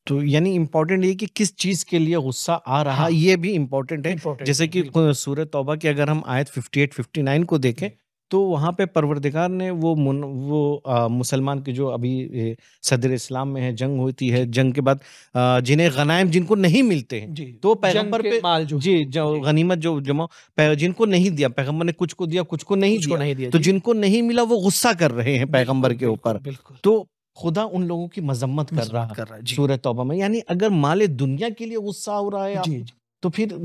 तो यानी इम्पोर्टेंट ये कि किस चीज के लिए गुस्सा आ रहा, हाँ, ये भी इम्पोर्टेंट है। इम्पोर्टेंट जैसे है, कि बिल्कुल। सूरह तौबा की अगर हम आयत 58-59 को देखें, तो वहां पे परवरदिगार ने मुसलमान की जो अभी सदर इस्लाम में है, जंग होती है, जी, जंग के बाद जिन्हें गनाइम जिनको नहीं मिलते हैं, जी, तो जंग पैगंबर के पे माल जो जी हैं, जो जी, गनीमत जो जमा जिनको नहीं दिया पैगंबर ने, कुछ को दिया कुछ को नहीं कुछ को दिया, नहीं दिया, तो जी। जिनको नहीं मिला वो गुस्सा कर रहे हैं पैगंबर बिल्कुल, के बिल्कुल, ऊपर। बिल्कुल। तो खुदा उन लोगों की मजम्मत कर रहा मज़म्मत है कर रहा है, जी। सूरह तौबा में। यानी अगर माले दुनिया के लिए गुस्सा हो रहा है जी, आपको, जी। तो फिर